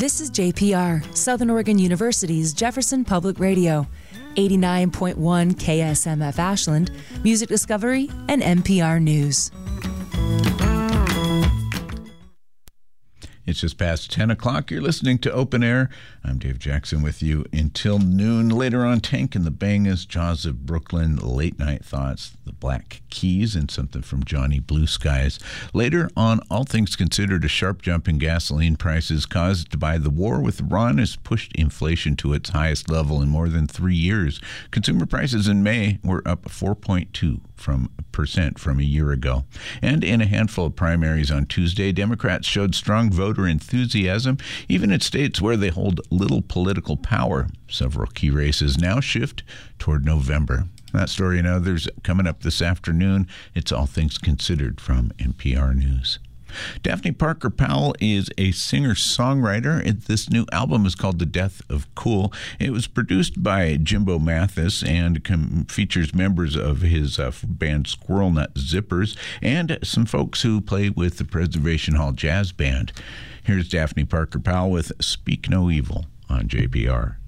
This is JPR, Southern Oregon University's Jefferson Public Radio, 89.1 KSMF Ashland, Music Discovery, and NPR News. It's just past 10 o'clock. You're listening to Open Air. I'm Dave Jackson with you until noon. Later on, Tank and the Bangas, Jaws of Brooklyn, Late Night Thoughts, the Black Keys, and something from Johnny Blue Skies. Later on, all things considered, a sharp jump in gasoline prices caused by the war with Iran has pushed inflation to its highest level in more than 3 years. Consumer prices in May were up 4.2% from a year ago. And in a handful of primaries on Tuesday, Democrats showed strong voter enthusiasm, even in states where they hold little political power. Several key races now shift toward November. That story and others coming up this afternoon. It's All Things Considered from NPR News. Daphne Parker Powell is a singer-songwriter. This new album is called The Death of Cool. It was produced by Jimbo Mathis and features members of his band Squirrel Nut Zippers and some folks who play with the Preservation Hall Jazz Band. Here's Daphne Parker Powell with Speak No Evil on JPR.